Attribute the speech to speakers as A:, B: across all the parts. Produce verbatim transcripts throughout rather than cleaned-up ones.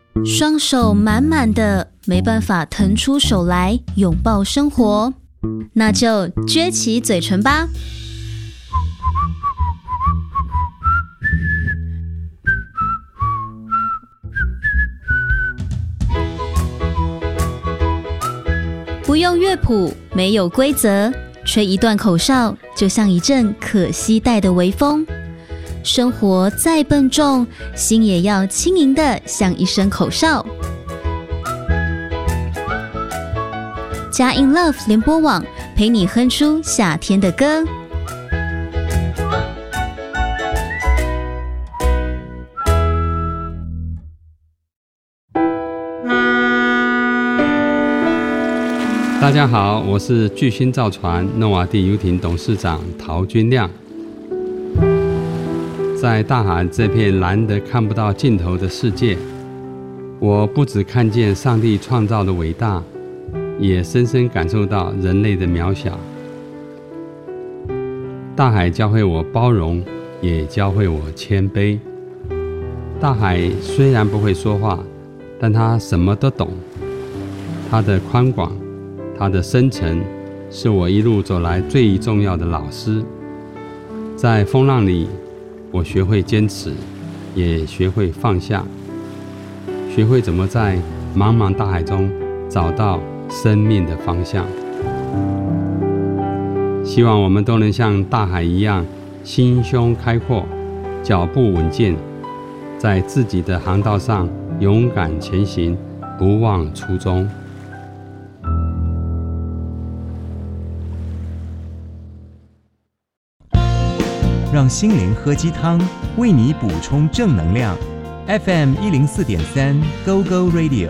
A: 双手满满的，没办法腾出手来拥抱生活，那就撅起嘴唇吧。不用乐谱，没有规则，吹一段口哨，就像一阵可期待的微风。生活再笨重，心也要轻盈的像一声口哨。佳音 Love 联播网陪你哼出夏天的歌。
B: 大家好，我是巨星造船诺瓦第游艇董事长陶君亮。在大海这片蓝得看不到尽头的世界，我不只看见上帝创造的伟大，也深深感受到人类的渺小。大海教会我包容，也教会我谦卑。大海虽然不会说话，但它什么都懂。它的宽广，它的深沉，是我一路走来最重要的老师。在风浪里，我学会坚持，也学会放下，学会怎么在茫茫大海中找到生命的方向。希望我们都能像大海一样，心胸开阔，脚步稳健，在自己的航道上勇敢前行，不忘初衷。
C: 让心灵喝鸡汤，为你补充正能量。F M 一零四点三 Go Go Radio，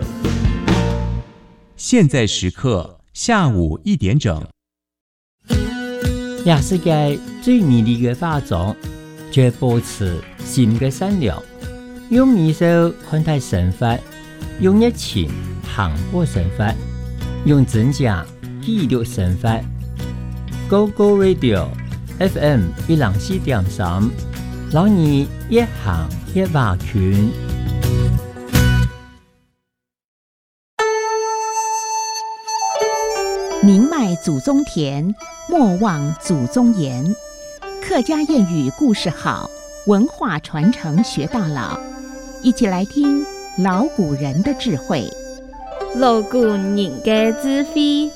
C: 现在时刻下午一点整。
D: 也世界最美丽的化妆，就保持心的善良，用微笑看待生活，用热情行过生活，用真假记录生活。Go Go Radio。F M 一零四點三，讓你一行一畫圈。
E: 宁迈祖宗田，莫忘祖宗言。客家谚语故事好，文化传承学到老。一起来听老古人的智慧。
F: 老古人的智慧。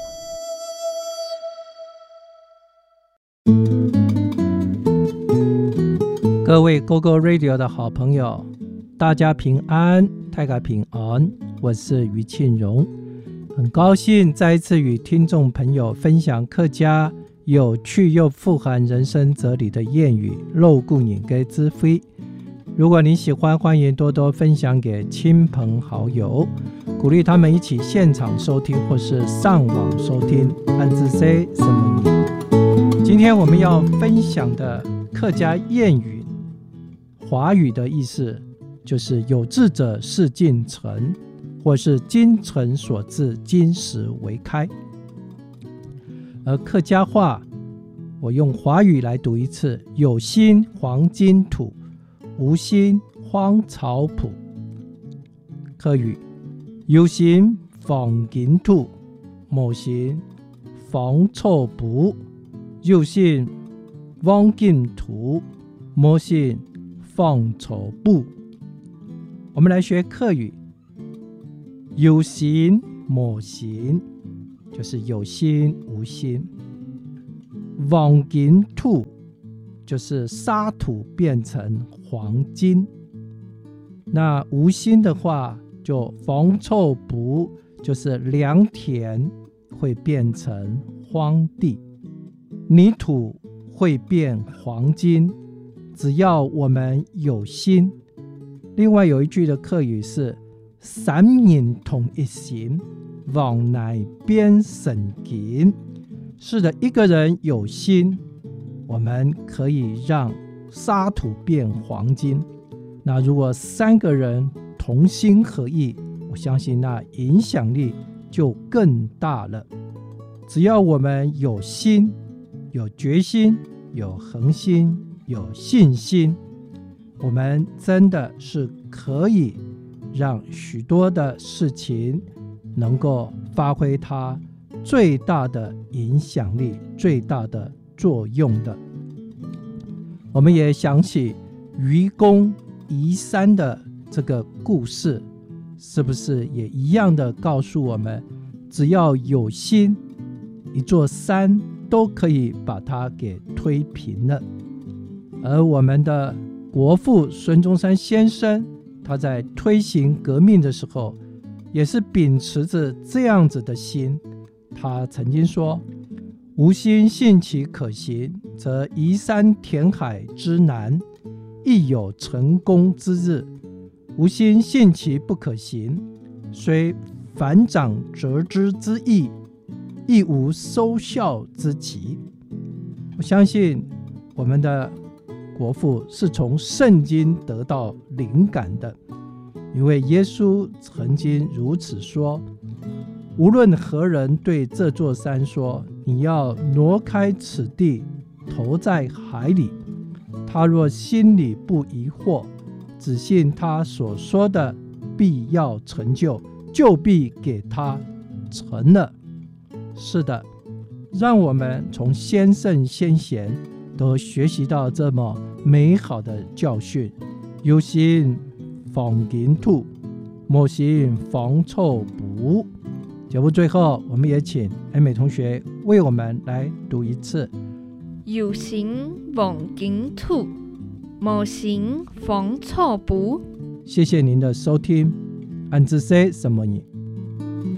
G: 各位 Go Go Radio 的好朋友，大家平安，大家平安，我是于庆荣，很高兴再一次与听众朋友分享客家有趣又富含人生哲理的谚语肉骨人的智慧。如果你喜欢，欢迎多多分享给亲朋好友，鼓励他们一起现场收听或是上网收听。安之 say 什么你？今天我们要分享的客家谚语，华语的意思就是有志者事竟成，或是精诚所至，金石为开。而客家话，我用华语来读一次：有心黄金土，无心荒草圃。客语：有心黄金土，无心荒草圃。有心黄金土，无心荒草圃。我们来学客语，有心无心，就是有心无心。黄金土，就是沙土变成黄金。那无心的话，就荒草圃，就是良田会变成荒地，泥土会变黄金，只要我们有心。另外有一句的客语是三人同一心，往乃变神金。是的，一个人有心，我们可以让沙土变黄金。那如果三个人同心合意，我相信那影响力就更大了。只要我们有心，有决心，有恒心，有信心，我们真的是可以让许多的事情能够发挥它最大的影响力、最大的作用的。我们也想起愚公移山的这个故事，是不是也一样的告诉我们，只要有心，一座山都可以把它给推平了。而我们的国父孙中山先生，他在推行革命的时候，也是秉持着这样子的心。他曾经说，吾心信其可行，则移山填海之难，亦有成功之日。吾心信其不可行，虽反掌折之之意，亦无收效之急。我相信我们的国父是从圣经得到灵感的，因为耶稣曾经如此说，无论何人对这座山说，你要挪开此地，投在海里，他若心里不疑惑，只信他所说的必要成就，就必给他成了。是的，让我们从先圣先贤都学习到这么美好的教训。有心防金兔，莫心防臭补。节目最后，我们也请艾美同学为我们来读一次。
F: 有心防金兔，莫心防臭补。
G: 谢谢您的收听。安之 say 什么你？